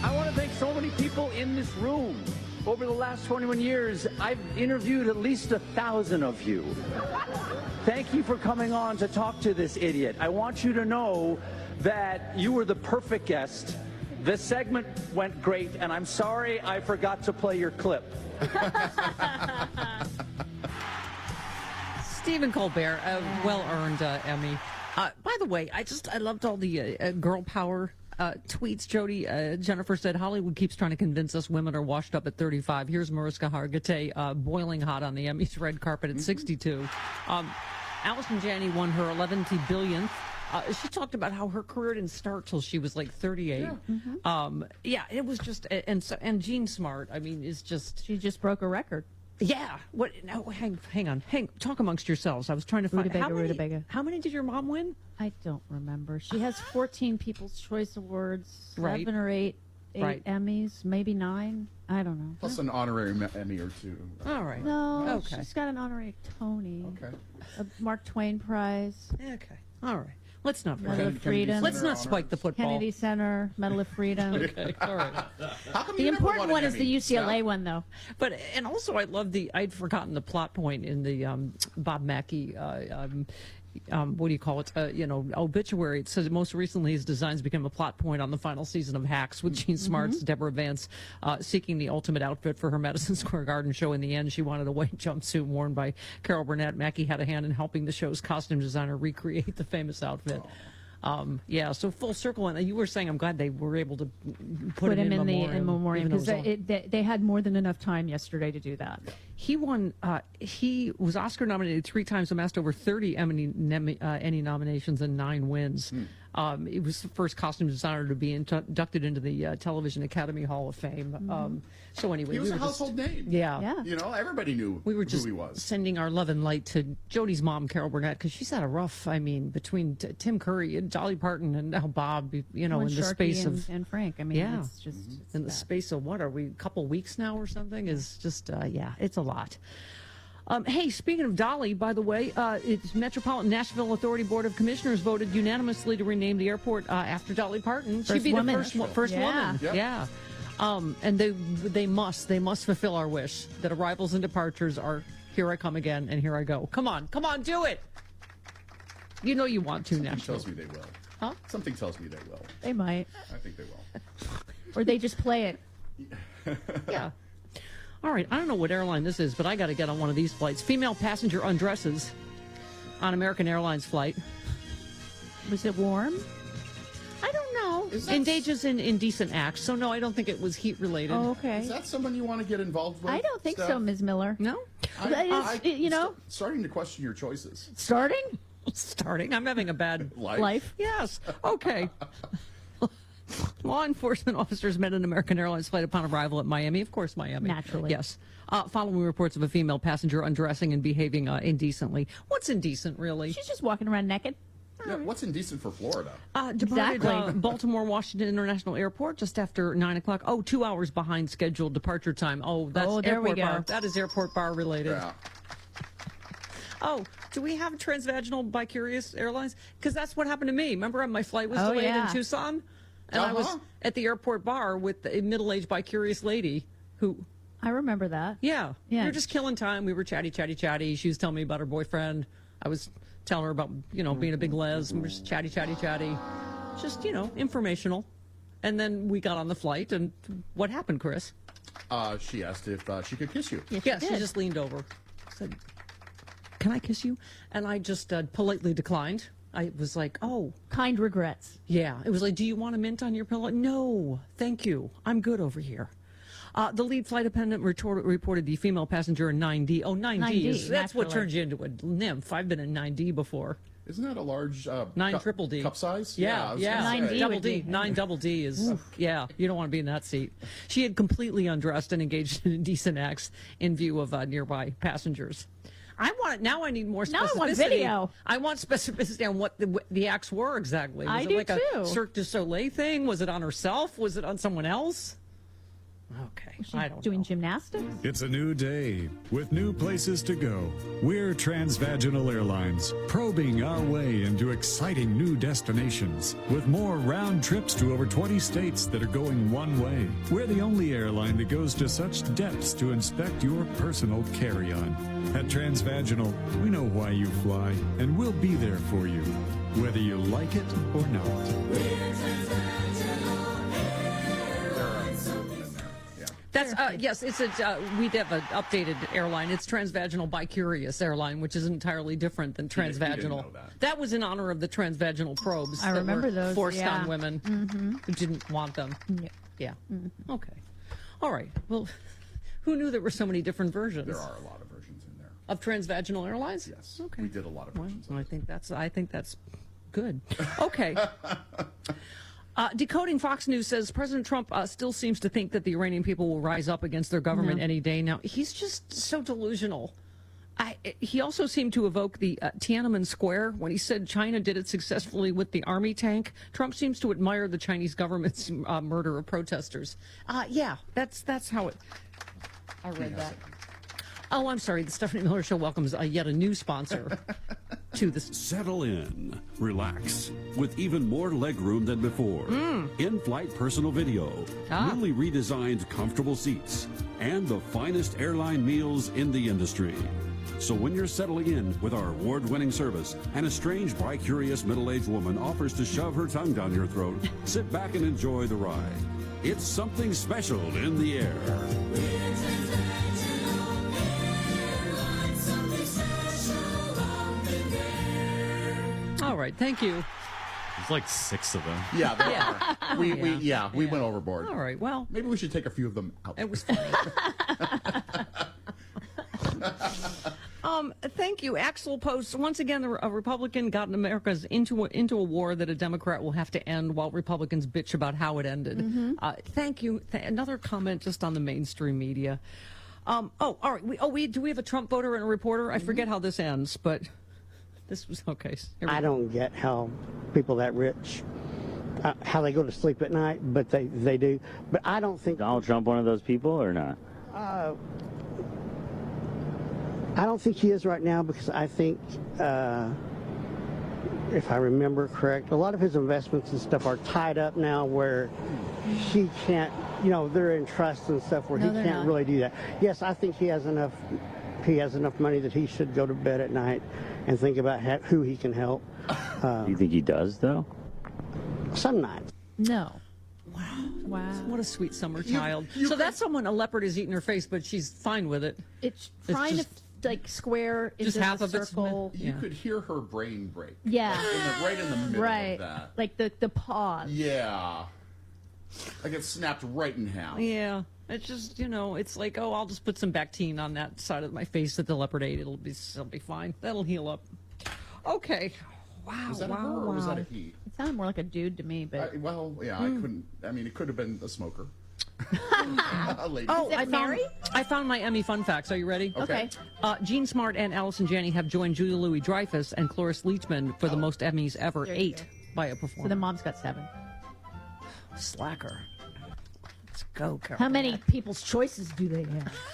I want to thank so many people in this room. Over the last 21 years, I've interviewed at least 1,000 of you. Thank you for coming on to talk to this idiot. I want you to know that you were the perfect guest. This segment went great, and I'm sorry I forgot to play your clip. Stephen Colbert, well-earned Emmy. By the way, I loved all the girl power tweets, Jody. Jennifer said, Hollywood keeps trying to convince us women are washed up at 35. Here's Mariska Hargitay boiling hot on the Emmys red carpet at 62. Allison Janney won her 11th billionth. She talked about how her career didn't start till she was like 38. Yeah, it was just, and Jean Smart, I mean, is just... She just broke a record. Yeah. What? Now, hang on. Talk amongst yourselves. I was trying to find Rutabaga. How many did your mom win? I don't remember. She has 14 People's Choice Awards, Right. 7 or 8 Right. Emmys, maybe 9. I don't know. Plus an honorary Emmy or two. All right. No, Okay. she's got an honorary Tony. Okay. A Mark Twain Prize, Okay. All right. Let's not. Medal of Freedom, Let's not spike the football. Kennedy Center, Medal of Freedom. Okay. All right. How come The you never important won an one is Emmy? the UCLA Yeah. one, though. But and also I love I'd forgotten the plot point in the Bob Mackie what do you call it? Obituary. It says most recently his designs became a plot point on the final season of Hacks with Jean Smart's Deborah Vance seeking the ultimate outfit for her Madison Square Garden show. In the end, she wanted a white jumpsuit worn by Carol Burnett. Mackie had a hand in helping the show's costume designer recreate the famous outfit. Yeah, so full circle. And you were saying, I'm glad they were able to put him in memoriam because they had more than enough time yesterday to do that. He won. He was Oscar nominated 3 times, amassed over 30 Emmy nominations and 9 wins. He was the first costume designer to be inducted into the Television Academy Hall of Fame. So anyway, He was a household name. Yeah. You know, everybody knew We were who just he was. sending our love and light to Jody's mom, Carol Burnett, because she's had a rough. I mean, between Tim Curry and Dolly Parton and now Bob. In the Sharkey space of and Frank. I mean, Yeah. it's just it's in the bad. space of what are we? A couple weeks now or something? Is just it's a lot. Hey, speaking of Dolly, by the way, it's Metropolitan Nashville Authority Board of Commissioners voted unanimously to rename the airport after Dolly Parton. She'd be woman. the first Yeah. woman. Yep. Yeah. And they must fulfill our wish that arrivals and departures are here I come again and here I go. Come on, do it. You know you want to, Something Nashville. tells me they will. Huh? Something tells me they will. They might, I think they will. or they just play it. Yeah. All right, I don't know what airline this is, but I got to get on one of these flights. Female passenger undresses on American Airlines flight. Was it warm? I don't know. Is that- Engages in indecent acts. So, no, I don't think it was heat-related. Oh, okay. Is that someone you want to get involved with? I don't think Steph? so, Ms. Miller. No? Starting to question your choices. Starting Starting. I'm having a bad life. Yes. Okay. Law enforcement officers met an American Airlines flight upon arrival at Miami. Of course, Miami. Naturally. Yes. Following reports of a female passenger undressing and behaving indecently. What's indecent, really? She's just walking around naked. Yeah, what's indecent for Florida? Departed Exactly. Baltimore Washington International Airport just after 9 o'clock. Oh, 2 hours behind scheduled departure time. Oh, that's there we airport go. bar. That is airport bar related. Yeah. Oh, do we have transvaginal bicurious airlines? Because that's what happened to me. Remember, my flight was Oh, delayed yeah. in Tucson, and I was Uh-huh. at the airport bar with a middle-aged bicurious lady who. I remember that. Yeah. Yeah. We were just killing time. We were chatty. She was telling me about her boyfriend. I was telling her about, being a big les. We were just chatty. Just, informational. And then we got on the flight, and what happened, Chris? She asked if she could kiss you. Yes, she did. just leaned over. Said, can I kiss you? And I just politely declined. I was like, oh. Kind regrets. Yeah. It was like, do you want a mint on your pillow? No, thank you. I'm good over here. The lead flight attendant reported the female passenger in 9D. Oh, 9D. That's what naturally. turns you into a nymph. I've been in 9D before. Isn't that a large 9 triple D. cup size? Yeah, I was yeah. gonna say. 9D Double would D. be- 9 double D is, yeah, you don't want to be in that seat. She had completely undressed and engaged in indecent acts in view of nearby passengers. Now I need more specificity. Now I want video. I want specificity on what the acts were exactly. Was I it do like too. a Cirque du Soleil thing? Was it on herself? Was it on someone else? Okay, Was she I don't doing know. gymnastics? It's a new day with new places to go. We're Transvaginal Airlines, probing our way into exciting new destinations with more round trips to over 20 states that are going one way. We're the only airline that goes to such depths to inspect your personal carry-on. At Transvaginal, we know why you fly, and we'll be there for you, whether you like it or not. That's yes. It's we have an updated airline. It's Transvaginal Bicurious Airline, which is entirely different than didn't Transvaginal. know that. was in honor of the transvaginal probes. I that remember were those, forced yeah. on women who didn't want them. Yeah. Okay. All right. Well, who knew there were so many different versions There are a lot of versions in there. of Transvaginal Airlines? Yes. Okay. We did a lot of versions. Well, I think that's good. Okay. Decoding Fox News says President Trump still seems to think that the Iranian people will rise up against their government any day now. He's just so delusional. He also seemed to evoke the Tiananmen Square when he said China did it successfully with the army tank. Trump seems to admire the Chinese government's murder of protesters. Yeah, that's how it. I read that. Oh, I'm sorry. The Stephanie Miller Show welcomes yet a new sponsor to this. Settle in, relax, with even more legroom than before. In-flight personal video, newly redesigned comfortable seats, and the finest airline meals in the industry. So when you're settling in with our award-winning service and a strange bi-curious middle-aged woman offers to shove her tongue down your throat, sit back and enjoy the ride. It's something special in the air. All right, thank you. There's like 6 of them. Yeah, there are. We went overboard. All right, well, Maybe we should take a few of them out. it was funny. Thank you. Axel posts, once again, a Republican got America's into a war that a Democrat will have to end while Republicans bitch about how it ended. Thank you. Another comment just on the mainstream media. All right. Do we have a Trump voter and a reporter? I forget how this ends, but this was okay. I don't get how people that rich, how they go to sleep at night, but they do. But I don't think Donald Trump one of those people or not? I don't think he is right now because I think, if I remember correct, a lot of his investments and stuff are tied up now where he can't, they're in trust and stuff where he can't really do that. Yes, I think he has enough money that he should go to bed at night and think about who he can help. Do you think he does, though? Some nights. No. Wow. What a sweet summer child. So that's someone a leopard is eating her face, but she's fine with it. It's trying to square just into half a of it. circle. You could hear her brain break. Yeah. Right in the middle of that. Like the pause. Yeah. Like it snapped right in half. Yeah. It's just, it's like, I'll just put some Bactine on that side of my face that the leopard ate. It'll be fine. That'll heal up. Okay. Wow. Was that a her or was that a he? It sounded more like a dude to me, but I couldn't. I mean, it could have been a smoker. A lady. Oh, Is it Mary? I found my Emmy fun facts. Are you ready? Okay. Jean Smart and Allison Janney have joined Julia Louis-Dreyfus and Cloris Leachman for the most Emmys ever, There you 8 go. by a performer. So the mom's got 7. Slacker. Let's go, Carol. How many People's Choices do they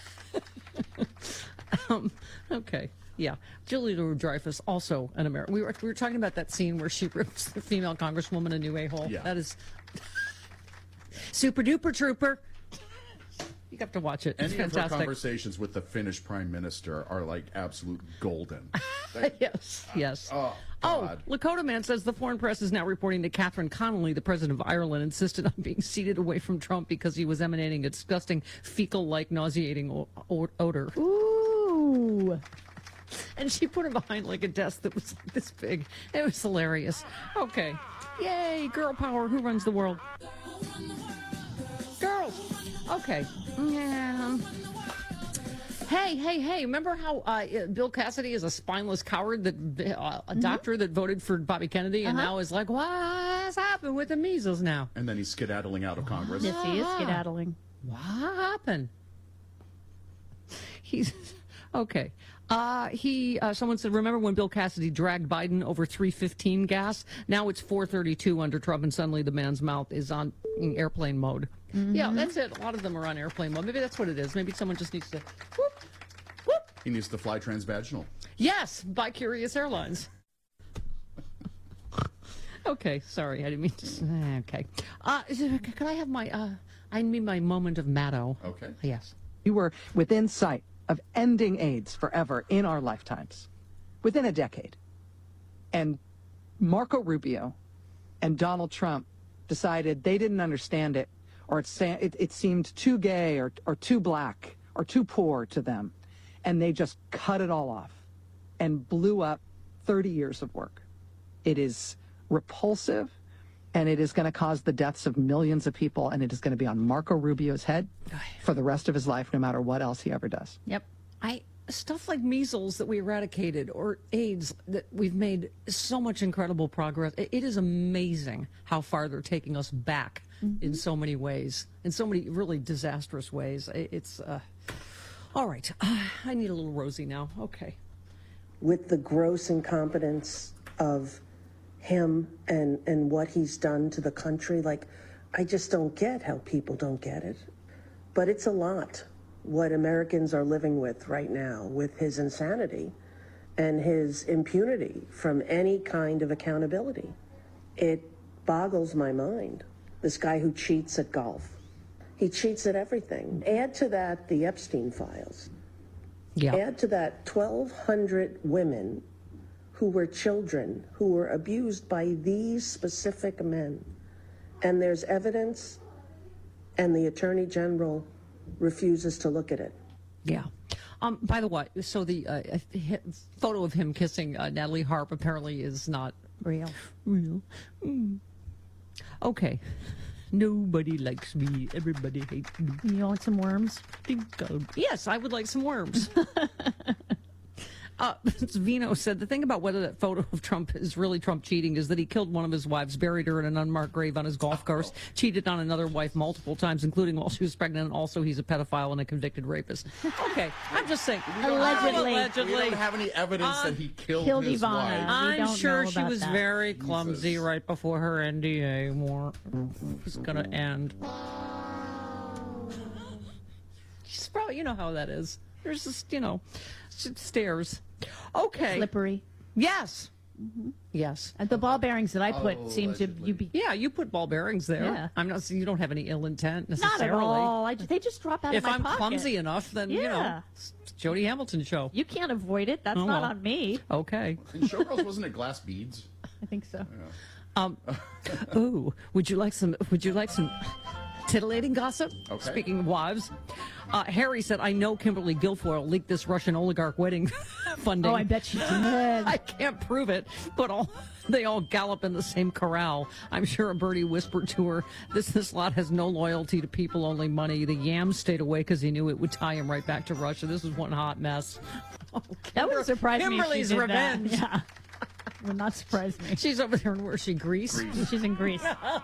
have? Okay. Yeah. Julia Louis-Dreyfus, also an American. We were talking about that scene where she rips the female congresswoman a new a-hole. Yeah. That is super duper trooper. You have to watch it. It's Any of her fantastic. conversations with the Finnish prime minister are like absolute golden. Yes. Oh, Oh, God. Lakota Man says the foreign press is now reporting that Catherine Connolly, the president of Ireland, insisted on being seated away from Trump because he was emanating a disgusting fecal-like nauseating odor. Ooh. And she put him behind like a desk that was like this big. It was hilarious. Okay. Yay, girl power. Who runs the world? Girls. Okay. Yeah. Hey, remember how Bill Cassidy is a spineless coward, that a doctor that voted for Bobby Kennedy and now is like, what's happened with the measles now? And then he's skedaddling out of Congress. Yes, he is skedaddling. What happened? He's okay. Someone said, remember when Bill Cassidy dragged Biden over 315 gas? Now it's 432 under Trump, and suddenly the man's mouth is on in airplane mode. Yeah, that's it. A lot of them are on airplane mode. Maybe that's what it is. Maybe someone just needs to whoop, whoop. He needs to fly transvaginal. Yes, by Curious Airlines. Okay, sorry, I didn't mean to. Okay. Could I have my, I need my moment of Maddo. Okay. Yes. You were within sight of ending AIDS forever in our lifetimes, within a decade. And Marco Rubio and Donald Trump decided they didn't understand it, or it seemed too gay or too black or too poor to them. And they just cut it all off and blew up 30 years of work. It is repulsive, and it is going to cause the deaths of millions of people, and it is going to be on Marco Rubio's head for the rest of his life, no matter what else he ever does. Yep. Stuff like measles that we eradicated, or AIDS that we've made so much incredible progress. It is amazing how far they're taking us back in so many ways, in so many really disastrous ways. It's all right. I need a little rosy now. Okay. With the gross incompetence of him and what he's done to the country, like, I just don't get how people don't get it. But it's a lot what Americans are living with right now, with his insanity and his impunity from any kind of accountability. It boggles my mind. This guy who cheats at golf. He cheats at everything. Add to that the Epstein files. Yeah. Add to that 1,200 women who were children, who were abused by these specific men. And there's evidence, and the Attorney General refuses to look at it. Yeah. By the way, so the photo of him kissing Natalie Harp apparently is not Real. Okay. Nobody likes me. Everybody hates me. You want some worms? Yes, I would like some worms. Vino said the thing about whether that photo of Trump is really Trump cheating is that he killed one of his wives, buried her in an unmarked grave on his golf course, cheated on another wife multiple times, including while she was pregnant, and also he's a pedophile and a convicted rapist. Okay, I'm just saying. Allegedly. We don't have any evidence that he killed his Ivana. wife. I'm sure she was that. very clumsy right before her NDA was going to end. She's probably, you know how that is. There's just, stairs. Okay. Slippery. Yes. Yes. And the ball bearings that I put seem to be. Yeah, you put ball bearings there. Yeah. I'm not saying you don't have any ill intent Not necessarily. at all. They just drop out If of my I'm pocket. clumsy enough, then it's Jody Hamilton show. You can't avoid it. That's Oh, not well. on me. Okay. In Showgirls, wasn't it glass beads? I think so. Ooh, would you like some titillating gossip? Okay. Speaking of wives, Harry said, I know Kimberly Guilfoyle leaked this Russian oligarch wedding funding. Oh, I bet she did. I can't prove it, but they all gallop in the same corral. I'm sure a birdie whispered to her, this lot has no loyalty to people, only money. The yams stayed away because he knew it would tie him right back to Russia. This was one hot mess. Oh, That would surprise me. if she Kimberly's did revenge. That. Yeah. Would not surprise me. She's over there, where's she, Greece? She's in Greece.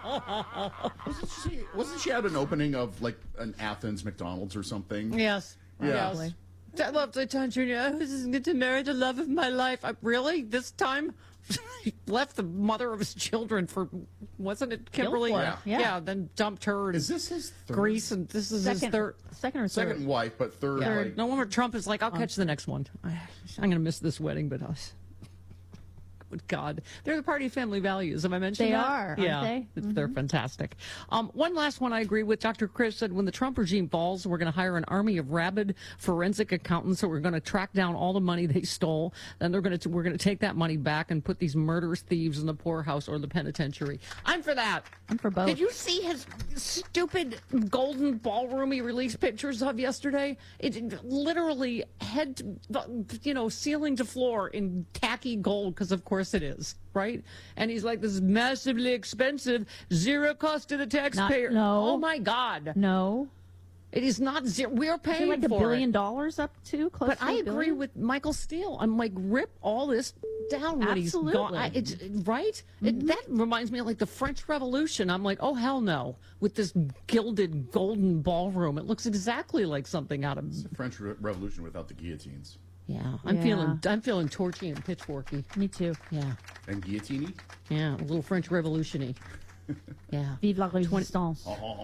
Wasn't she at an opening of like an Athens McDonald's or something? Yes. Yeah. Yes. I love the country. I was going to marry the love of my life. Really? This time? He left the mother of his children for, wasn't it Kimberly? Guilfoyle, yeah. Then dumped her. Is this his third? Greece, and this is his third. Second or third? Second wife, but third. Yeah. Like, No wonder Trump is like, I'll catch the next one. I'm going to miss this wedding, but good God. They're the party of family values. Have I mentioned They that? are, aren't yeah, they? They're fantastic. One last one I agree with. Dr. Chris said when the Trump regime falls, we're going to hire an army of rabid forensic accountants. So we're going to track down all the money they stole. Then we're going to take that money back and put these murderous thieves in the poorhouse or the penitentiary. I'm for that. I'm for both. Did you see his stupid golden ballroom he released pictures of yesterday? It literally ceiling to floor in tacky gold, because of course it is, right? And he's like, this is massively expensive, zero cost to the taxpayer. No. Oh my God. No. It is not zero. We're Is paying it like $1 for billion it. up to? Close But to I $1 agree billion? with Michael Steele. I'm like, rip all this down when he's gone. Absolutely. Right? That reminds me of like the French Revolution. I'm like, oh, hell no. With this gilded golden ballroom. It looks exactly like something out of... the French Revolution without the guillotines. Yeah, I'm feeling torchy and pitchforky. Me too. Yeah. And guillotine-y? Yeah, a little French Revolution-y. Yeah. Vive la résistance.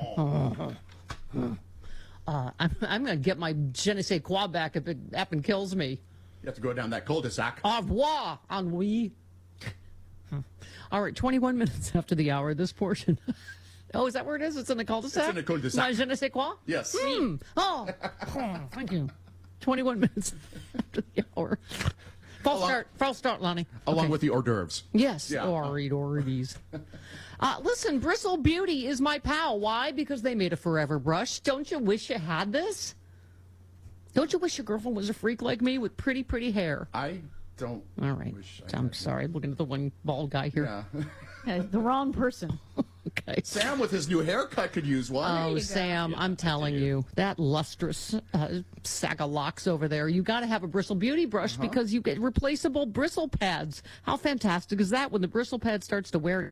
I'm going to get my je ne sais quoi back if it happen kills me. You have to go down that cul-de-sac. Au revoir, ennui. All right, 21 minutes after the hour, this portion. Oh, is that where it is? It's in the cul-de-sac? It's in the cul-de-sac. My je ne sais quoi? Yes. Oh, thank you. 21 minutes after the hour. False start, Lonnie. Along with the hors d'oeuvres. Yes, Yeah. or eat Orbeez. Listen, Bristle Beauty is my pal. Why? Because they made a forever brush. Don't you wish you had this? Don't you wish your girlfriend was a freak like me with pretty, pretty hair? I don't. All right. I'm sorry. Looking at the one bald guy here. Yeah. The wrong person. Okay. Sam with his new haircut could use one. Oh, Sam, I'm telling you, that lustrous sack of locks over there, you got to have a Bristle Beauty brush because you get replaceable bristle pads. How fantastic is that when the bristle pad starts to wear?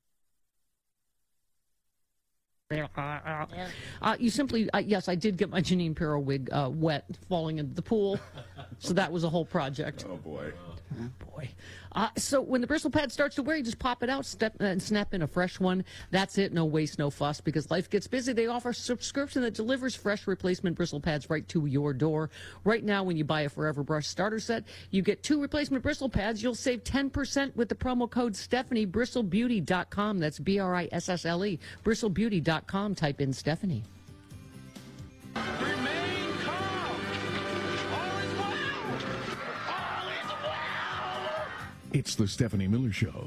You simply, yes, I did get my Janine Pirro wig wet falling into the pool, so that was a whole project. Oh, boy. Oh, boy. So when the bristle pad starts to wear, you just pop it out and snap in a fresh one. That's it. No waste, no fuss, because life gets busy. They offer a subscription that delivers fresh replacement bristle pads right to your door. Right now, when you buy a Forever Brush starter set, you get 2 replacement bristle pads. You'll save 10% with the promo code Stephanie. BristleBeauty.com. That's BRISSLE. BristleBeauty.com. Type in Stephanie. It's the Stephanie Miller Show.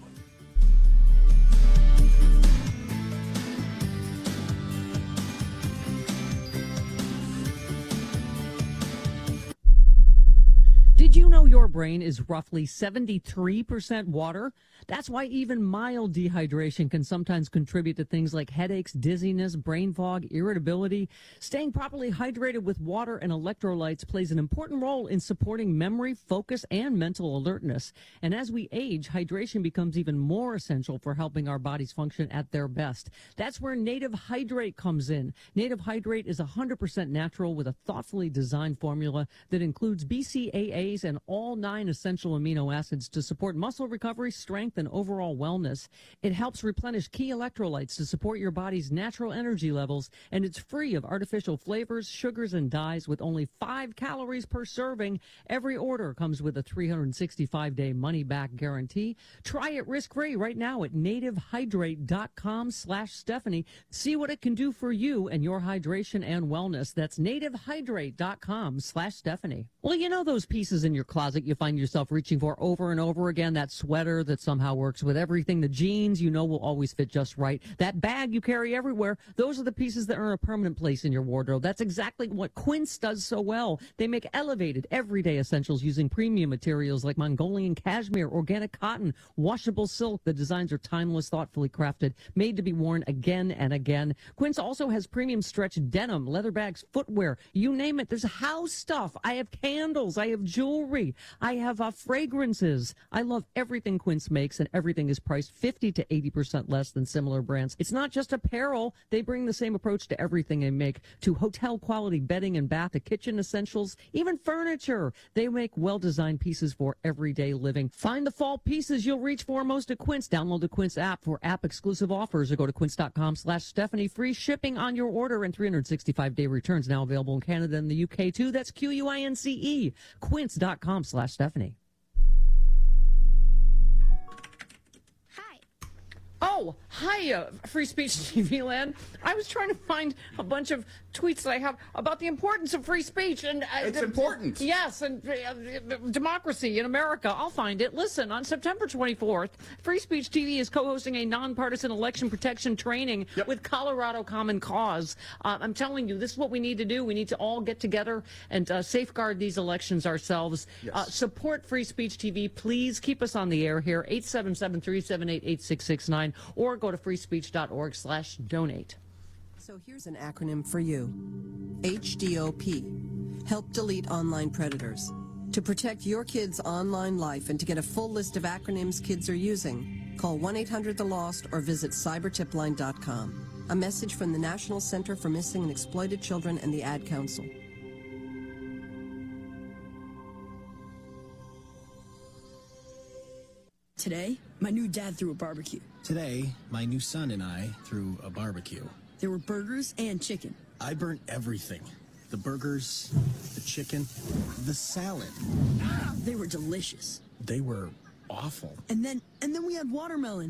Did you know your brain is roughly 73% water? That's why even mild dehydration can sometimes contribute to things like headaches, dizziness, brain fog, irritability. Staying properly hydrated with water and electrolytes plays an important role in supporting memory, focus, and mental alertness. And as we age, hydration becomes even more essential for helping our bodies function at their best. That's where Native Hydrate comes in. Native Hydrate is 100% natural with a thoughtfully designed formula that includes BCAAs and all 9 essential amino acids to support muscle recovery, strength, and overall wellness. It helps replenish key electrolytes to support your body's natural energy levels, and it's free of artificial flavors, sugars, and dyes with only 5 calories per serving. Every order comes with a 365-day money-back guarantee. Try it risk-free right now at nativehydrate.com/Stephanie. See what it can do for you and your hydration and wellness. That's nativehydrate.com/Stephanie. Well, you know those pieces in your closet you find yourself reaching for over and over again? That sweater that somehow works with everything, the jeans you know will always fit just right, that bag you carry everywhere. Those are the pieces that earn a permanent place in your wardrobe. That's exactly what Quince does so well. They make elevated, everyday essentials using premium materials like Mongolian cashmere, organic cotton, washable silk. The designs are timeless, thoughtfully crafted, made to be worn again and again. Quince also has premium stretch denim, leather bags, footwear, you name it. There's house stuff. I have candles. I have jewelry. I have fragrances. I love everything Quince makes, and everything is priced 50 to 80% less than similar brands. It's not just apparel. They bring the same approach to everything they make, to hotel quality bedding and bath, to kitchen essentials, even furniture. They make well-designed pieces for everyday living. Find the fall pieces you'll reach for most at Quince. Download the Quince app for app-exclusive offers or go to quince.com/Stephanie. Free shipping on your order and 365-day returns now available in Canada and the UK too. That's QUINCE. Quince.com/Stephanie. Oh, hi, Free Speech TV Land. I was trying to find a bunch of tweets that I have about the importance of free speech. And it's important. Yes, and democracy in America. I'll find it. Listen, on September 24th, Free Speech TV is co-hosting a nonpartisan election protection training with Colorado Common Cause. I'm telling you, this is what we need to do. We need to all get together and safeguard these elections ourselves. Yes. Support Free Speech TV. Please keep us on the air here, 877-378-8669, or go to freespeech.org/donate. So here's an acronym for you. HDOP. Help delete online predators. To protect your kids' online life and to get a full list of acronyms kids are using, call 1-800-THE-LOST or visit cybertipline.com. A message from the National Center for Missing and Exploited Children and the Ad Council. Today, my new dad threw a barbecue. Today, my new son and I threw a barbecue. There were burgers and chicken. I burnt everything. The burgers, the chicken, the salad. They were delicious. They were awful. And then we had watermelon.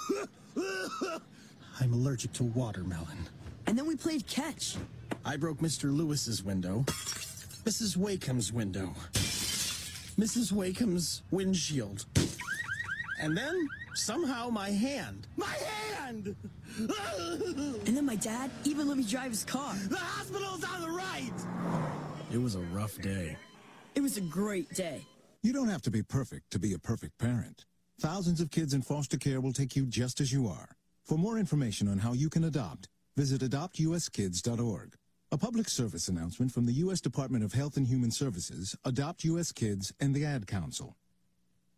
I'm allergic to watermelon. And then we played catch. I broke Mr. Lewis's window, Mrs. Wakeham's window, Mrs. Wakeham's windshield, and then somehow my hand. My hand! And then my dad even let me drive his car. The hospital's on the right! It was a rough day. It was a great day. You don't have to be perfect to be a perfect parent. Thousands of kids in foster care will take you just as you are. For more information on how you can adopt, visit adoptuskids.org. A public service announcement from the U.S. Department of Health and Human Services, Adopt U.S. Kids, and the Ad Council.